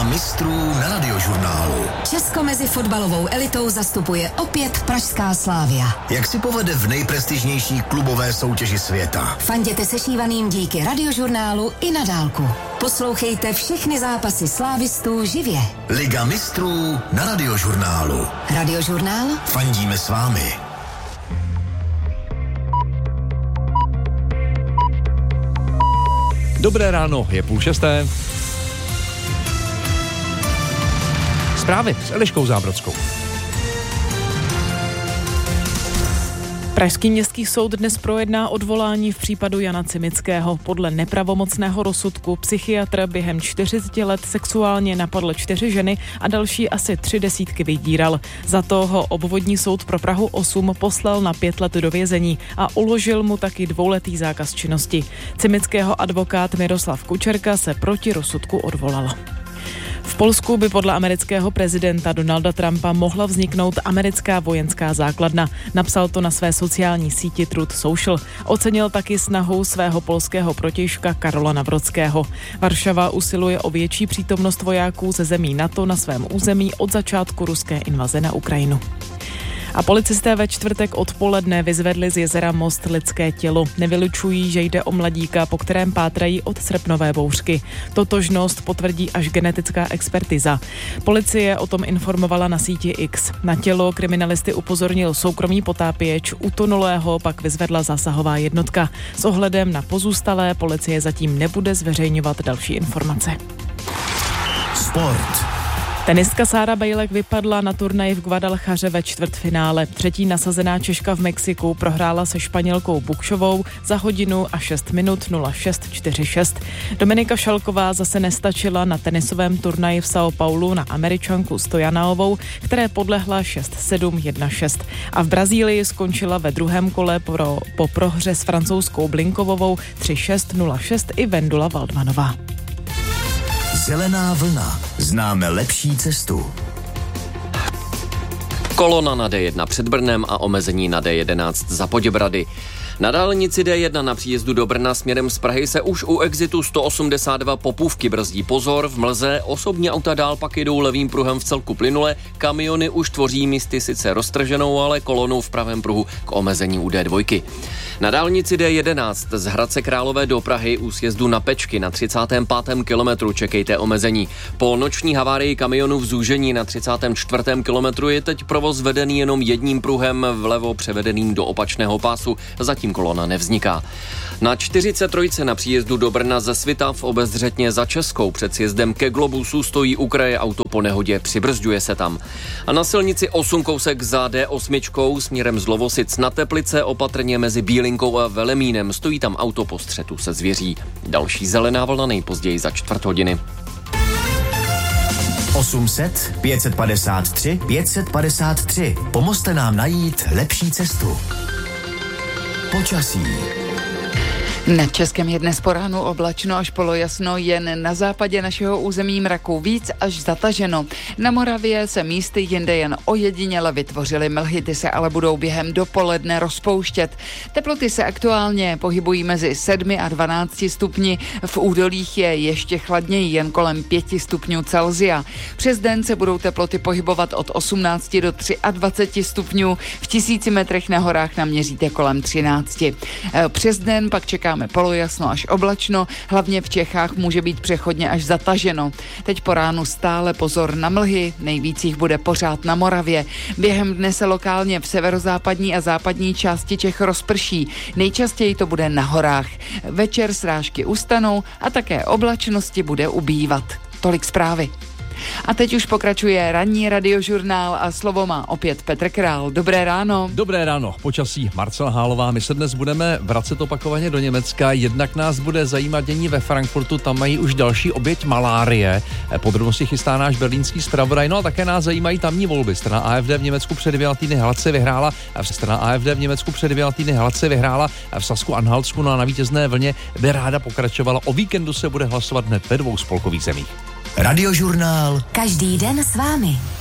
mistrů na Radiožurnálu. Česko mezi fotbalovou elitou zastupuje opět pražská Slavia. Jak si povede v nejprestižnější klubové soutěži světa? Fanděte sešívaným díky Radiožurnálu i na dálku. Poslouchejte všechny zápasy slávistů živě. Liga mistrů na Radiožurnálu. Radiožurnál? Fandíme s vámi. Dobré ráno, je 5:30. Zprávy s Eliškou Zábrodskou. Pražský městský soud dnes projedná odvolání v případu Jana Cimického. Podle nepravomocného rozsudku psychiatr během 40 let sexuálně napadl 4 ženy a další asi 3 desítky vydíral. Za to ho obvodní soud pro Prahu 8 poslal na 5 let do vězení a uložil mu taky 2letý zákaz činnosti. Cimického advokát Miroslav Kučerka se proti rozsudku odvolal. V Polsku by podle amerického prezidenta Donalda Trumpa mohla vzniknout americká vojenská základna. Napsal to na své sociální síti Truth Social. Ocenil taky snahu svého polského protějška Karola Nawrockiho. Varšava usiluje o větší přítomnost vojáků ze zemí NATO na svém území od začátku ruské invaze na Ukrajinu. A policisté ve čtvrtek odpoledne vyzvedli z jezera Most lidské tělo. Nevylučují, že jde o mladíka, po kterém pátrají od srpnové bouřky. Totožnost potvrdí až genetická expertiza. Policie o tom informovala na síti X. Na tělo kriminalisty upozornil soukromý potápěč, utonulého pak vyzvedla zásahová jednotka. S ohledem na pozůstalé policie zatím nebude zveřejňovat další informace. Sport. Tenistka Sára Bejlek vypadla na turnaji v Guadalchaře ve čtvrtfinále. Třetí nasazená Češka v Mexiku prohrála se Španělkou Bukšovou za hodinu a 6 minut 0,646. Dominika Šalková zase nestačila na tenisovém turnaji v São Paulu na Američanku Stojanaovou, které podlehla 6-7, 1-6. A v Brazílii skončila ve druhém kole po prohře s francouzskou Blinkovovou 3-6, 0-6 i Vendula Waldmanová. Zelená vlna. Známe lepší cestu. Kolona na D1 před Brnem a omezení na D11 za Poděbrady. Na dálnici D1 na příjezdu do Brna směrem z Prahy se už u exitu 182 Popůvky brzdí. Pozor, v mlze, osobní auta dál pak jedou levým pruhem v celku plynule, kamiony už tvoří místy sice roztrženou, ale kolonou v pravém pruhu k omezení u D2. Na dálnici D11 z Hradce Králové do Prahy u sjezdu na Pečky na 35. kilometru čekejte omezení. Po noční havárii kamionu v zúžení na 34. kilometru je teď provoz vedený jenom jedním pruhem vlevo převedeným do opačného pásu, zatím kolona nevzniká. Na 43 na příjezdu do Brna ze Svitav obezřetně za Českou před sjezdem ke Globusu stojí u kraje auto po nehodě, přibrzďuje se tam. A na silnici 8 kousek za D8 směrem z Lovosic na Teplice opatrně mezi Bílinkou a Velemínem stojí tam auto po střetu se zvěří. Další zelená vlna nejpozději za 4 hodiny. 800 553 553. Pomozte nám najít lepší cestu. Počasí. Nad Českem je dnes po ránu oblačno až polojasno, jen na západě našeho území mraku víc až zataženo. Na Moravě se místy jinde jen ojediněle vytvořily mlhy, ty se ale budou během dopoledne rozpouštět. Teploty se aktuálně pohybují mezi 7 a 12 stupni, v údolích je ještě chladněji, jen kolem 5 stupňů Celsia. Přes den se budou teploty pohybovat od 18 do 23 stupňů, v 1000 metrech na horách naměříte kolem 13. Přes den pak čekáme polojasno až oblačno, hlavně v Čechách může být přechodně až zataženo. Teď po ránu stále pozor na mlhy, nejvíc jich bude pořád na Moravě. Během dne se lokálně v severozápadní a západní části Čech rozprší. Nejčastěji to bude na horách. Večer srážky ustanou a také oblačnosti bude ubývat. Tolik zprávy. A teď už pokračuje ranní radiožurnál a slovo má opět Petr Král. Dobré ráno. Dobré ráno, počasí Marcela Hálová. My se dnes budeme vracet opakovaně do Německa, jednak nás bude zajímat dění ve Frankfurtu, tam mají už další oběť malárie. Podrobnosti chystá náš berlínský zpravodaj, no a také nás zajímají tamní volby. Strana AfD v Německu před 2 týdny hladce vyhrála v Sasku-Anhaltsku, no a na vítězné vlně by ráda pokračovala. O víkendu se bude hlasovat hned ve 2 spolkových zemích. Radiožurnál. Každý den s vámi.